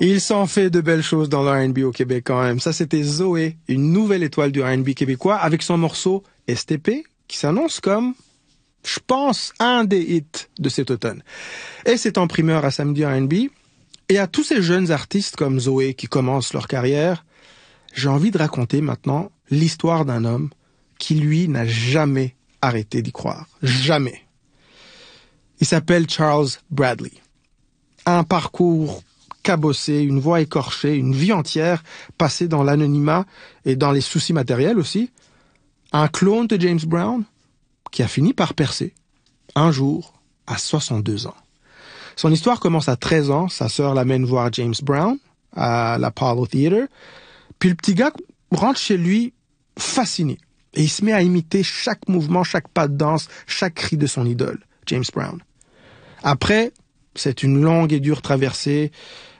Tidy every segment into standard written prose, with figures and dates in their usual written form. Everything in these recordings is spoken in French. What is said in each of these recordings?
Il s'en fait de belles choses dans le R&B au Québec quand même. Ça, c'était Zoé, une nouvelle étoile du R&B québécois, avec son morceau STP, qui s'annonce comme, je pense, un des hits de cet automne. Et c'est en primeur à Samedi R&B. Et à tous ces jeunes artistes comme Zoé qui commencent leur carrière, j'ai envie de raconter maintenant l'histoire d'un homme qui, lui, n'a jamais arrêté d'y croire. Jamais. Il s'appelle Charles Bradley. Un parcours cabossé, une voix écorchée, une vie entière passée dans l'anonymat et dans les soucis matériels aussi. Un clone de James Brown qui a fini par percer, un jour, à 62 ans. Son histoire commence à 13 ans. Sa sœur l'amène voir James Brown à l'Apollo Theater. Puis le petit gars rentre chez lui fasciné. Et il se met à imiter chaque mouvement, chaque pas de danse, chaque cri de son idole, James Brown. Après, c'est une longue et dure traversée,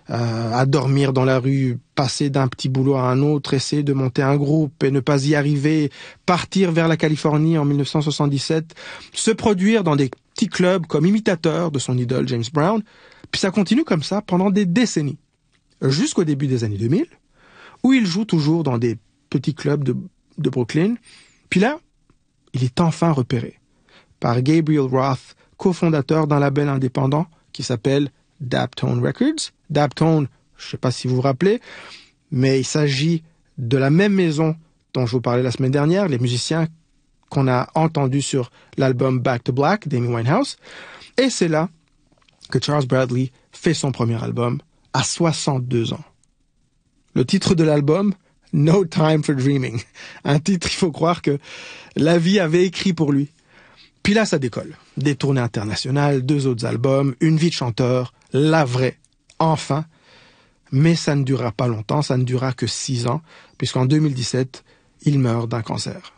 à dormir dans la rue, passer d'un petit boulot à un autre, essayer de monter un groupe et ne pas y arriver, partir vers la Californie en 1977, se produire dans des petits clubs comme imitateur de son idole James Brown. Puis ça continue comme ça pendant des décennies, jusqu'au début des années 2000, où il joue toujours dans des petits clubs de Brooklyn. Puis là, il est enfin repéré par Gabriel Roth, cofondateur d'un label indépendant qui s'appelle Daptone Records. Daptone, je ne sais pas si vous vous rappelez, mais il s'agit de la même maison dont je vous parlais la semaine dernière, les musiciens qu'on a entendus sur l'album Back to Black d'Amy Winehouse. Et c'est là que Charles Bradley fait son premier album à 62 ans. Le titre de l'album, No Time for Dreaming. Un titre, il faut croire que la vie avait écrit pour lui. Puis là, ça décolle. Des tournées internationales, 2 autres albums, une vie de chanteur, la vraie, enfin. Mais ça ne durera pas longtemps, ça ne durera que 6 ans, puisqu'en 2017, il meurt d'un cancer.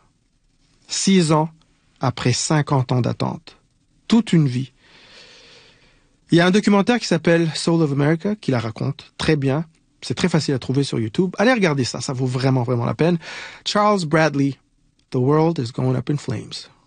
6 ans après 50 ans d'attente. Toute une vie. Il y a un documentaire qui s'appelle Soul of America, qui la raconte très bien. C'est très facile à trouver sur YouTube. Allez regarder ça, ça vaut vraiment, vraiment la peine. Charles Bradley, The World is Going Up in Flames.